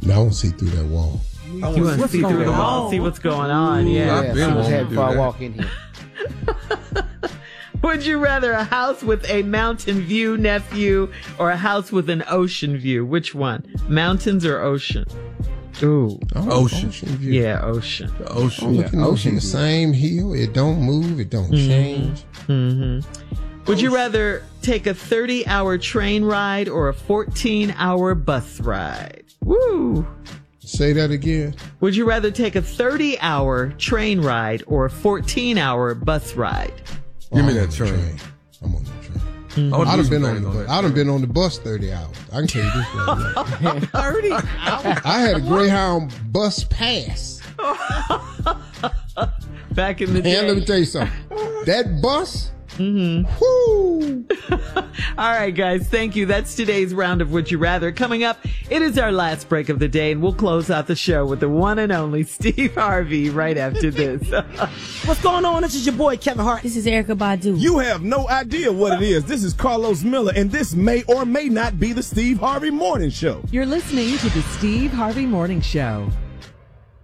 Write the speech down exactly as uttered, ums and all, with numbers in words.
No, I want to see through that wall. You want to see through the wall, see what's going on. Yeah. Yeah, see what's happening before I walk in here. Would you rather a house with a mountain view, nephew, or a house with an ocean view? Which one? Mountains or ocean? Ooh. Oh, ocean. ocean view. Yeah, ocean. The ocean. I'm looking yeah, ocean. The same hill. It don't move. It don't mm-hmm. change. Mm-hmm. Would you rather take a thirty-hour train ride or a fourteen-hour bus ride? Woo! Say that again. Would you rather take a thirty-hour train ride or a fourteen-hour bus ride? Oh, give me that train. train. I'm on the train. Mm-hmm. I'd have been on the bus. I'd have been on the bus thirty hours. I can tell you this right now. thirty hours? I had a Greyhound bus pass. Back in the day. And let me tell you something. That bus. Mm-hmm. Woo! All right, guys. Thank you. That's today's round of Would You Rather. Coming up, it is our last break of the day, and we'll close out the show with the one and only Steve Harvey right after this. What's going on? This is your boy, Kevin Hart. This is Erykah Badu. You have no idea what it is. This is Carlos Miller, and this may or may not be the Steve Harvey Morning Show. You're listening to the Steve Harvey Morning Show.